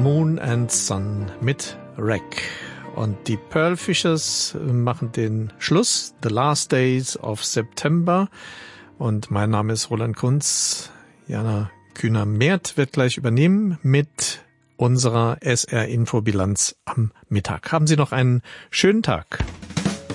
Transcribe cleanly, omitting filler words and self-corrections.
Moon and Sun mit Wreck. Und die Pearl Fishers machen den Schluss, The Last Days of September. Und mein Name ist Roland Kunz. Jana Kühner-Mehrt wird gleich übernehmen mit unserer SR-Info-Bilanz am Mittag. Haben Sie noch einen schönen Tag.